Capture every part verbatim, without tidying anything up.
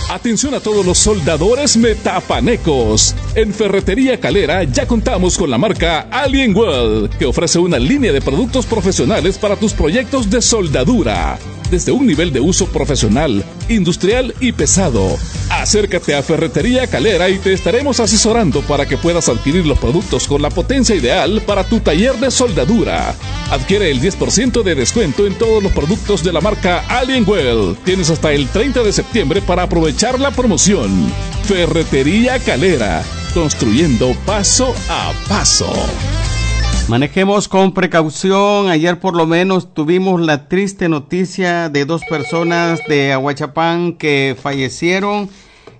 Atención a todos los soldadores metapanecos. En Ferretería Calera ya contamos con la marca Alienwell, que ofrece una línea de productos profesionales para tus proyectos de soldadura, desde un nivel de uso profesional, industrial y pesado. Acércate a Ferretería Calera y te estaremos asesorando para que puedas adquirir los productos con la potencia ideal para tu taller de soldadura. Adquiere el diez por ciento de descuento en todos los productos de la marca Alienwell. Tienes hasta el treinta de septiembre para aprovechar la promoción. Ferretería Calera, construyendo paso a paso. Manejemos con precaución. Ayer por lo menos tuvimos la triste noticia de dos personas de Aguachapán que fallecieron.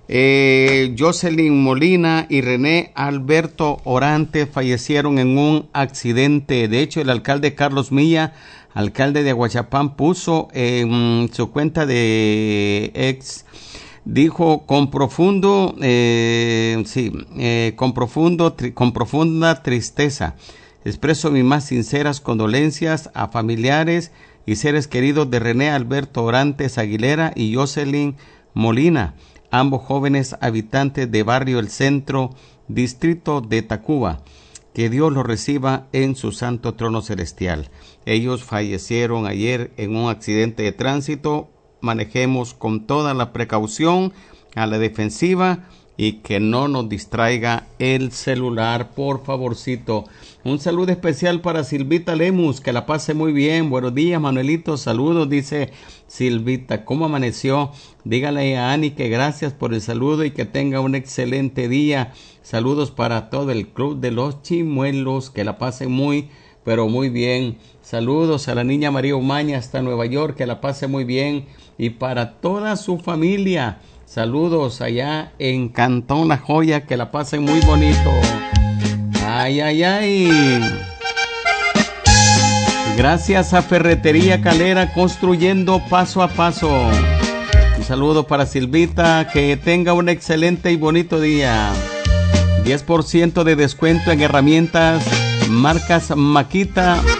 Eh, Jocelyn Molina y René Alberto Orantes fallecieron en un accidente. De hecho, el alcalde Carlos Milla, alcalde de Aguachapán, puso en su cuenta de ex, dijo con profundo, eh, sí, eh, con profundo, tri, con profunda tristeza. Expreso mis más sinceras condolencias a familiares y seres queridos de René Alberto Orantes Aguilera y Jocelyn Molina, ambos jóvenes habitantes de Barrio El Centro, distrito de Tacuba. Que Dios los reciba en su santo trono celestial. Ellos fallecieron ayer en un accidente de tránsito. Manejemos con toda la precaución, a la defensiva, y que no nos distraiga el celular, por favorcito. Un saludo especial para Silvita Lemus, que la pase muy bien. Buenos días, Manuelito, saludos, dice Silvita. ¿Cómo amaneció? Dígale a Ani que gracias por el saludo y que tenga un excelente día. Saludos para todo el Club de los Chimuelos, que la pase muy, pero muy bien. Saludos a la niña María Umaña hasta Nueva York, que la pase muy bien. Y para toda su familia, saludos allá en Cantón La Joya, que la pasen muy bonito. Ay, ay, ay. Gracias a Ferretería Calera, construyendo paso a paso. Un saludo para Silvita, que tenga un excelente y bonito día. diez por ciento de descuento en herramientas, marcas Makita,